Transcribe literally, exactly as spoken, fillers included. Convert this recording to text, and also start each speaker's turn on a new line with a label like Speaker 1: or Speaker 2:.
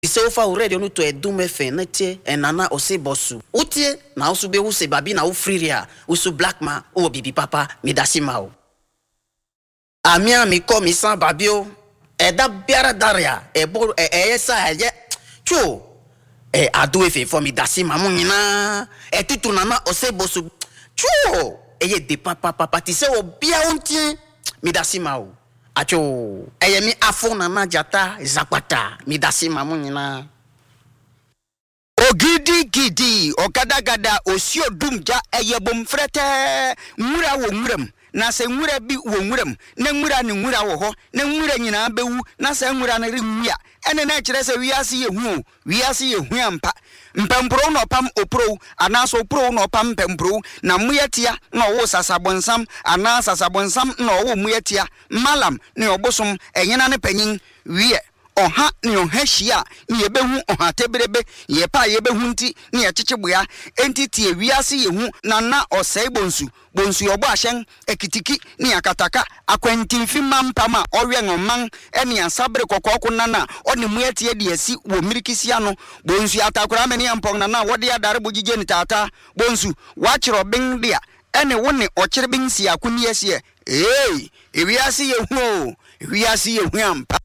Speaker 1: So far already onu to edume fe nete enana ose bosu. Utie na usu be use babi na ufriria usu black ma o bibi papa midasima o. Amia mi ko mi san babio eda biara daria e bo e esa ye cho e adu efe for midasima mu nyina e tutu nana ose bosu cho e ye de papa papa ti se obia ontie midasima o. Acho eyemi afona na jata zapata midasima munyina
Speaker 2: ogidi gidi okada gada osio dumja eyebom frete nwura wo nwuram na se nwura bi wo nwuram na nwura ne nwura wo ho na nwura nyina bewu na se nwura na renwia ene na kire se wiase yehu wiase yehu ampa mpempro no pam opro anaso opro no pam mpempro na muyetia na wo sasabonsam ana sasabonsam na wo muyetia malam ne obosom enyina ne panyin wie oha ne oha hia ne yebehu oha tebrebe yepa yebehu nti ne yekyekyebuya entiti ewiase yehu na na osai bonsu bonsu yobo ahyen ekitiki ne akataka akwantinfi mampama owe ngoman ene asabre kokoko nana one muyetie de asi wo mirikisia no bonsu atakura meni ampong nana wode adare bogije ni tata bonsu wachiro bin dia ene woni okire bin si akuni asie eh ewiase yehu ewiase yehu ampa